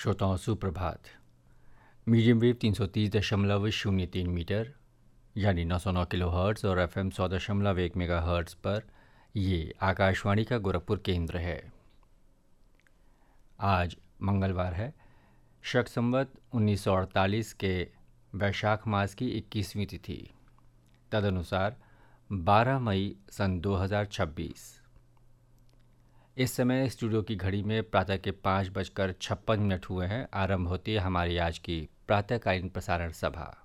श्रोताओं सुप्रभात। Medium wave 330.03 metre यानी 909 किलो हर्ट्ज़ और FM 100.1 मेगा हर्ट्ज़ पर ये आकाशवाणी का गोरखपुर केंद्र है। आज मंगलवार है, शक संवत 1948 के वैशाख मास की 21वीं तिथि, तदनुसार 12 मई सन 2026। इस समय स्टूडियो की घड़ी में प्रातः के 5:56 हुए हैं। आरंभ होती है हमारी आज की प्रातःकालीन प्रसारण सभा।